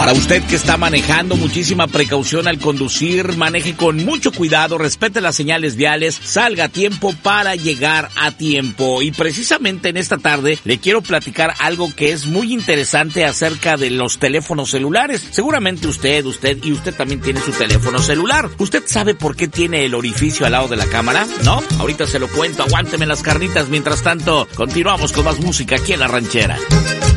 Para usted que está manejando, muchísima precaución al conducir, maneje con mucho cuidado, respete las señales viales, salga a tiempo para llegar a tiempo. Y precisamente en esta tarde le quiero platicar algo que es muy interesante acerca de los teléfonos celulares. Seguramente usted también tiene su teléfono celular. ¿Usted sabe por qué tiene el orificio al lado de la cámara? ¿No? Ahorita se lo cuento, aguánteme las carnitas. Mientras tanto, continuamos con más música aquí en La Ranchera.